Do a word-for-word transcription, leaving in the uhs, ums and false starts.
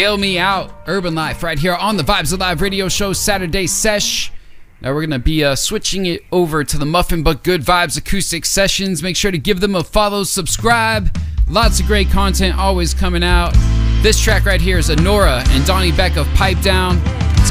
Bail Me Out, Urban Life, right here on the Vibes Alive radio show, Saturday Sesh. Now we're going to be uh, switching it over to the Muffin But Good Vibes acoustic sessions. Make sure to give them a follow, subscribe. Lots of great content always coming out. This track right here is Anora and Donnie Beck of Pipe Down.